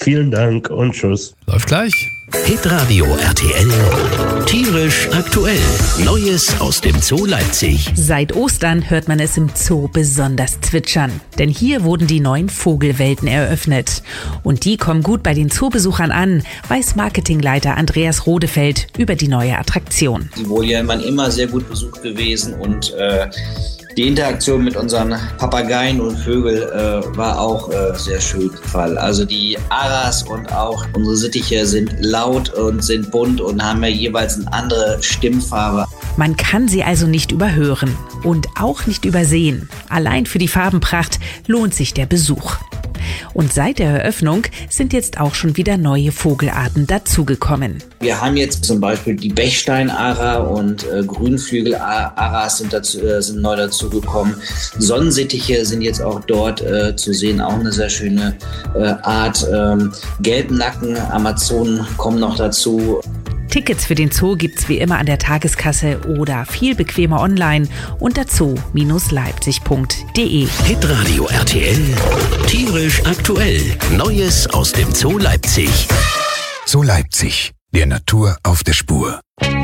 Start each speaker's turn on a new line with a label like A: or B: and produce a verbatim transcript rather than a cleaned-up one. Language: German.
A: Vielen Dank und tschüss.
B: Läuft gleich.
C: Hitradio R T L. Tierisch aktuell. Neues aus dem Zoo Leipzig.
D: Seit Ostern hört man es im Zoo besonders zwitschern. Denn hier wurden die neuen Vogelwelten eröffnet. Und die kommen gut bei den Zoobesuchern an, weiß Marketingleiter Andreas Rodefeld über die neue Attraktion.
E: Die Volieren waren immer sehr gut besucht gewesen und äh, die Interaktion mit unseren Papageien und Vögeln äh, war auch äh, sehr schön. Also die Aras und auch unsere Sittiche sind laut und sind bunt und haben ja jeweils eine andere Stimmfarbe.
D: Man kann sie also nicht überhören und auch nicht übersehen. Allein für die Farbenpracht lohnt sich der Besuch. Und seit der Eröffnung sind jetzt auch schon wieder neue Vogelarten dazugekommen.
E: Wir haben jetzt zum Beispiel die Bechstein-Ara und äh, Grünflügel-Aras sind, dazu, äh, sind neu dazugekommen. Sonnensittiche sind jetzt auch dort äh, zu sehen, auch eine sehr schöne äh, Art. Ähm, Gelbnacken, Amazonen kommen noch dazu.
D: Tickets für den Zoo gibt's wie immer an der Tageskasse oder viel bequemer online unter zoo Bindestrich leipzig punkt de.
C: Hitradio R T L. Tierisch aktuell. Neues aus dem Zoo Leipzig.
F: Zoo Leipzig. Der Natur auf der Spur.